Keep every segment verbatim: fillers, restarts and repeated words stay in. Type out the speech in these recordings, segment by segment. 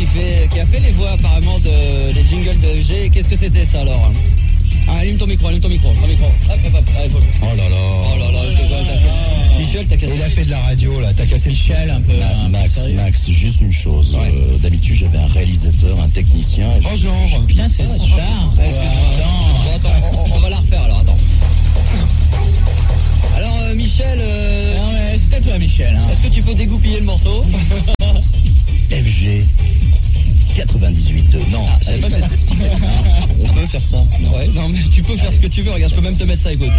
qui fait, qui a fait les voix apparemment de les jingles de F G. Qu'est-ce que c'était ça alors? Ah, allume ton micro, allume ton micro, ton micro. Hop, hop, hop. Allez, faut... Oh là là. Oh là là, je te vois, t'as fait... Michel, t'as cassé. Il a fait de la radio là, t'as cassé le Michel un peu. Ah, un Max, peu Max, juste une chose. Ouais. Euh, d'habitude, j'avais un réalisateur, un technicien. Et Oh, genre. Putain, c'est ça. Ouais, excuse-moi. Bon, attends, on, on va la refaire alors, attends. Alors, euh, Michel, euh, Non mais c'était toi Michel. Hein. est-ce que tu peux dégoupiller le morceau? F G quatre-vingt-dix-huit deux. Non, Ah, je sais pas si on peut faire ça. Non. Ouais, non, mais tu peux faire ce que tu veux. Regarde, je peux même te mettre ça, écoute.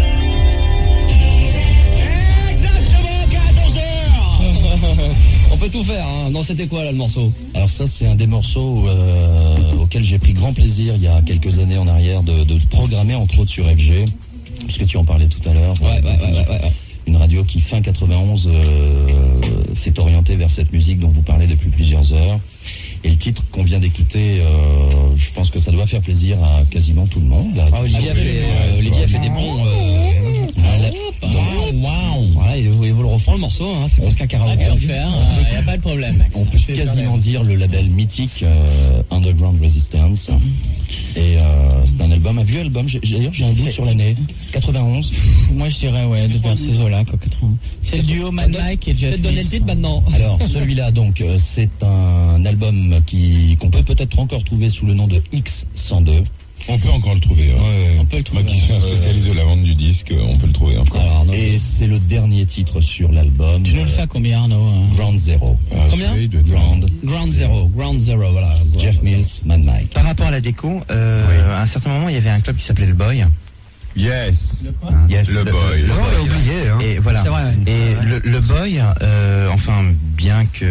Exactement quatorze heures. On peut tout faire, hein. Non, c'était quoi là le morceau? Alors ça, c'est un des morceaux euh, auxquels j'ai pris grand plaisir il y a quelques années en arrière de, de programmer, entre autres sur F G, puisque tu en parlais tout à l'heure. Ouais, ouais, ouais, ouais, ouais. Une radio qui, fin quatre-vingt-onze, euh, s'est orientée vers cette musique dont vous parlez depuis plusieurs heures. Et le titre qu'on vient d'écouter, euh, je pense que ça doit faire plaisir à quasiment tout le monde. Là. Ah, Olivier a fait, euh, Olivier a fait des bons... Euh... Waouh. Voilà, il, il vous le reprend le morceau, hein. C'est presque un On karaoké. peut en faire, il n'y a pas de problème Max. On peut quasiment dire le label mythique euh, Underground Resistance. Et euh, c'est un album, un vieux album, j'ai, d'ailleurs j'ai un doute sur l'année, quatre-vingt-onze. Moi je dirais ouais, de vers ces eaux-là quoi, quatre-vingts. C'est le duo Mad Mike et Jeff Peut-être donner le Mills. titre maintenant. Alors celui-là donc euh, c'est un album qui qu'on peut peut-être encore trouver sous le nom de X cent deux. On peut encore le trouver. Ouais. Ouais, On peut le trouver. Moi qui suis un spécialiste de la vente du disque, on peut le trouver encore. Alors, donc, Et c'est le dernier titre sur l'album. Tu nous le fais à combien Arnaud hein? Ground Zero. Ah, combien celui de Ground. Ground Zero, Ground Zero, voilà. Jeff Mills, Mad Mike. Par rapport à la déco, euh, à un certain moment, il y avait un club qui s'appelait le Boy. Yes. Le quoi Yes, Le Boy. Le Non, Boy. on l'a oublié, hein. Et voilà. C'est vrai, ouais. Et le, le Boy, euh, enfin, bien que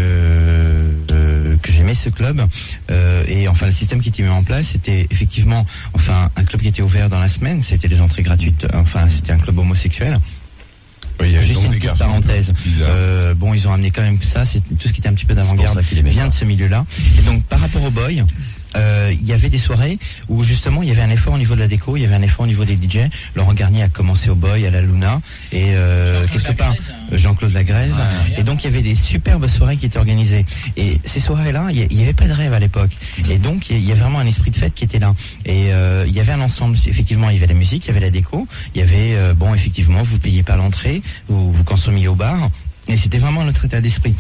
euh, que j'aimais ce club, euh, et enfin le système qui était mis en place, c'était effectivement, enfin, un club qui était ouvert dans la semaine. C'était des entrées gratuites. Enfin, c'était un club homosexuel. Oui, il y a Juste donc une des petite garçons parenthèse. bizarres. Euh, bon, ils ont amené quand même ça. C'est tout ce qui était un petit peu d'avant-garde C'est pour ça qu'il aimait vient pas. de ce milieu-là. Et donc, par rapport au Boy, euh, il y avait des soirées où justement il y avait un effort au niveau de la déco, il y avait un effort au niveau des D J. Laurent Garnier a commencé au Boy, à la Luna, et euh, Jean-Claude quelque part Lagrèze, hein. Jean-Claude Lagrèze. Ouais. Et donc il y avait des superbes soirées qui étaient organisées. Et ces soirées-là, il n'y avait pas de rêve à l'époque. Et donc il y avait vraiment un esprit de fête qui était là. Et euh, il y avait un ensemble. Effectivement, il y avait la musique, il y avait la déco, il y avait euh, bon, effectivement, vous payez pas l'entrée, vous vous consommiez au bar. Et c'était vraiment notre état d'esprit.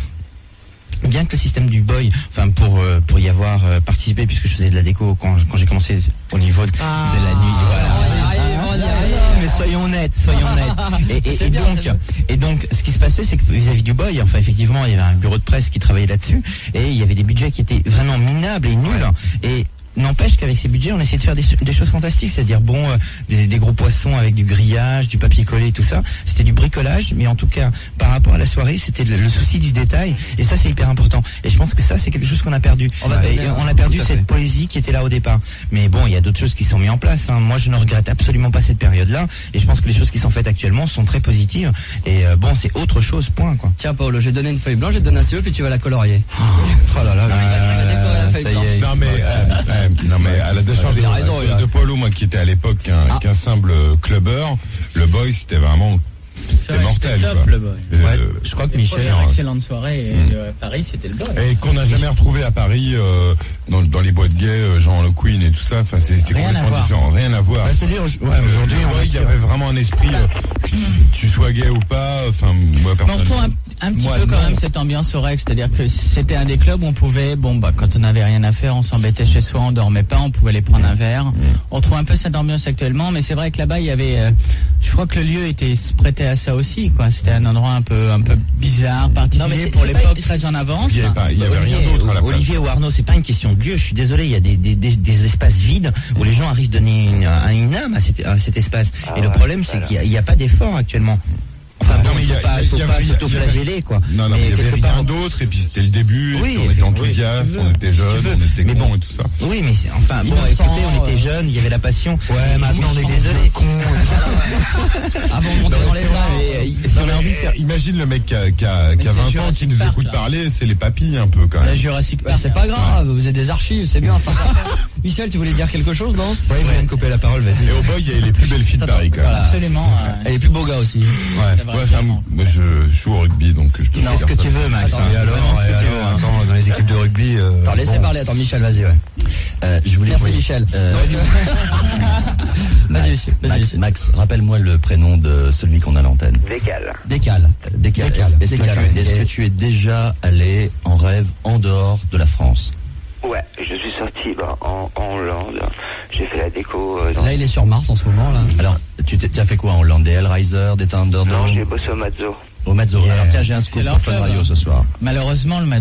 Bien que le système du Boy, enfin pour euh, pour y avoir euh, participé, puisque je faisais de la déco quand, quand j'ai commencé au niveau de, Ah, de la nuit, voilà. on y arrive, on y Ah, arrive. non, mais soyons honnêtes, soyons honnêtes. Et, et, C'est et bien, donc, c'est bien. et donc, ce qui se passait, c'est que vis-à-vis du Boy, enfin effectivement, il y avait un bureau de presse qui travaillait là-dessus, et il y avait des budgets qui étaient vraiment minables et nuls. Et n'empêche qu'avec ces budgets, on essayait de faire des, des choses fantastiques, c'est-à-dire bon, euh, des, des gros poissons avec du grillage, du papier collé, tout ça. C'était du bricolage, mais en tout cas, par rapport à la soirée, c'était le, le souci du détail, et ça, c'est hyper important. Et je pense que ça, c'est quelque chose qu'on a perdu. On va Et donner un- on a perdu tout à cette fait. poésie qui était là au départ. Mais bon, il y a d'autres choses qui sont mises en place. Hein. Moi, je ne regrette absolument pas cette période-là, et je pense que les choses qui sont faites actuellement sont très positives. Et euh, bon, c'est autre chose, point, quoi. Tiens, Paolo, je vais te donner une feuille blanche, je vais te donner un stylo, puis tu vas la colorier. Oh là là, mais ça, tu vas décorer la feuille ça y blanche. est. Non mais, euh, euh, non mais à la décharge Il a raison, de, il a- de Paulo, moi qui était à l'époque qu'un Ah. qu'un simple clubbeur, le Boy c'était vraiment c'était Ouais, mortel c'était top, quoi. le Boy. Euh, Ouais, je crois que Michel. Première excellente soirée Mm. de Paris, c'était le Boy. Et qu'on n'a jamais retrouvé à Paris euh, dans, dans les boîtes gays, euh, genre le Queen et tout ça. Enfin, c'est c'est Rien à complètement voir. différent, rien à voir. Bah, c'est-à-dire, ouais, Euh, aujourd'hui, le on va Boy, il y dire- avait vraiment un esprit, euh, que tu, tu sois gay ou pas. Enfin, moi Mais on retrouve personnellement. un, un petit Moi, peu quand non. même cette ambiance au Rex, c'est-à-dire que c'était un des clubs où on pouvait, bon bah quand on n'avait rien à faire, on s'embêtait chez soi, on dormait pas, on pouvait aller prendre un verre. On retrouve un peu cette ambiance actuellement, mais c'est vrai que là-bas il y avait, euh, je crois que le lieu était se prêtait à ça aussi, quoi. C'était un endroit un peu un peu bizarre, particulier Non, mais c'est- pour c'est l'époque, pas- très c'est- en avance. Il y avait pas, il y avait Olivier, rien d'autre à la place. Olivier ou Arnaud, c'est pas une question de lieu. Je suis désolé, il y a des, des, des, des espaces vides où les gens arrivent à donner une, un- une âme à cet, à cet espace. Et le problème, c'est qu'il n'y a, a pas d'effort actuellement. Enfin Ah, bon, non, mais il il y faut a- pas, il y faut avait- pas il y avait- s'auto-flageller, quoi. Non, non, mais il y avait quelque rien part- d'autre, et puis c'était le début, et Oui, puis on était oui, enthousiastes, tu veux. on était Tu jeunes, veux. on était Mais cons bon. et tout ça. Oui, mais c'est, enfin, bon, Innocent, écoutez, on était euh, jeunes, il y avait la passion. Ouais, maintenant on est des désolé. cons. Avant de monter dans les c'est bars. vrai, mais, si Non, on a mais, envie de faire. eh, imagine le mec qui a, qui a, Mais qui a c'est vingt ans, qui Jurassic nous Park, écoute là. parler, c'est les papilles un peu quand La même. Jurassic Bah, Park. c'est pas grave, vous avez des archives, c'est bien. c'est pas grave. Michel, tu voulais dire quelque chose, non? Ouais, il vient de couper la parole, vas-y. Et au Boy, il y a les plus belles filles de Paris quand même. Voilà. Absolument. euh, Et les plus beaux gars aussi. Ouais, C'est vrai, ouais, enfin, clairement. moi je joue au rugby donc je peux Fais faire ce que ça. tu veux, Max. Attends, hein. Et alors, Vraiment ce et que tu alors, veux, hein. attends, dans les équipes de rugby, euh, Parlez bon, parler. Attends, Michel, vas-y, ouais. Euh, je voulais. Merci oui. Michel. Euh, Vas-y, Max, vas-y, Max, vas-y. Max, rappelle-moi le prénom de celui qu'on a à l'antenne. Décale. Décale. Euh, Décale. Décale. Est-ce que, Décale. tu es- est-ce que tu es déjà allé en rêve en dehors de la France? Ouais, je suis sorti bah, en, en Hollande. J'ai fait la déco euh, dans... Là, il est sur Mars en ce moment, là. Alors, tu t'es- tu as fait quoi en Hollande? Des Hellraiser, des Thunderdome? Non, j'ai bossé au Mazzo. Au Mazzo. Yeah. Alors tiens, j'ai un scoop C'est leur pour Fun club, Radio hein. ce soir. Malheureusement, le